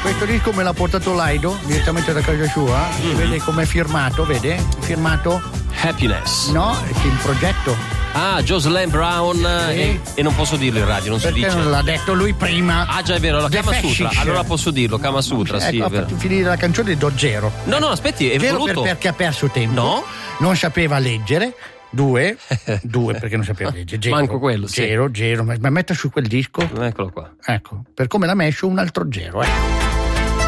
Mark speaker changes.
Speaker 1: Questo disco me l'ha portato Laido direttamente da casa sua. Vede com'è firmato, vede? Firmato?
Speaker 2: Happiness.
Speaker 1: No, il progetto.
Speaker 2: Ah, Jocelyn Brown.
Speaker 1: Sì.
Speaker 2: E non posso dirlo in radio, non
Speaker 1: Perché
Speaker 2: si dice.
Speaker 1: non l'ha detto lui prima?
Speaker 2: Ah, già è vero, la
Speaker 1: The
Speaker 2: Kama Sutra.
Speaker 1: Fashish.
Speaker 2: Allora posso dirlo, Kama Sutra, sì,
Speaker 1: Ecco,
Speaker 2: è
Speaker 1: ha
Speaker 2: vero.
Speaker 1: fatto finire la canzone do zero.
Speaker 2: No, aspetti, è
Speaker 1: Zero
Speaker 2: voluto.
Speaker 1: perché ha perso tempo.
Speaker 2: No.
Speaker 1: Non sapeva leggere. Due perché non sapeva leggere. Zero,
Speaker 2: Manco quello, sì.
Speaker 1: Zero, ma metta su quel disco.
Speaker 2: Eccolo qua.
Speaker 1: Ecco, per come l'ha messo un altro zero,